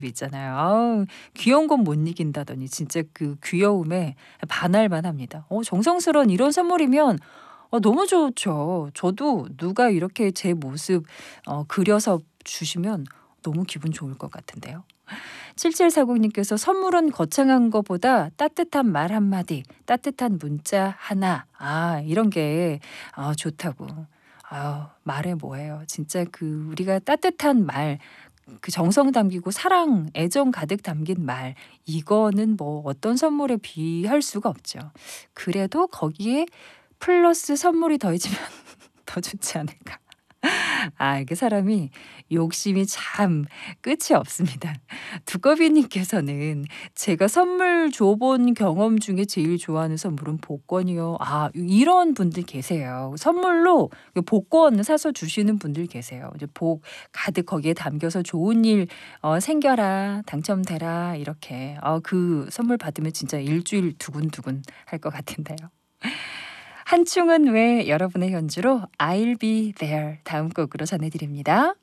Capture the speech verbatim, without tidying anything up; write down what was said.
있잖아요. 아우 귀여운 건 못 이긴다더니 진짜 그 귀여움에 반할만 합니다. 어 정성스러운 이런 선물이면 어 너무 좋죠. 저도 누가 이렇게 제 모습 어 그려서 주시면 너무 기분 좋을 것 같은데요. 칠칠사공 님께서 "선물은 거창한 것보다 따뜻한 말 한마디, 따뜻한 문자 하나." 아 이런 게 아 좋다고. 아유 말해 뭐해요. 진짜 그 우리가 따뜻한 말 그 정성 담기고 사랑, 애정 가득 담긴 말 이거는 뭐 어떤 선물에 비할 수가 없죠. 그래도 거기에 플러스 선물이 더해지면 더 좋지 않을까. 아 이게 사람이 욕심이 참 끝이 없습니다. 두꺼비 님께서는 "제가 선물 줘 본 경험 중에 제일 좋아하는 선물은 복권이요." 아 이런 분들 계세요. 선물로 그 복권 사서 주시는 분들 계세요. 이제 복 가득 거기에 담겨서 "좋은 일 어 생겨라. 당첨되라." 이렇게. 어 그 선물 받으면 진짜 일주일 두근두근 할 것 같은데요. 한충은 왜 여러분의 연주로 I'll be there 다음 곡으로 전해 드립니다.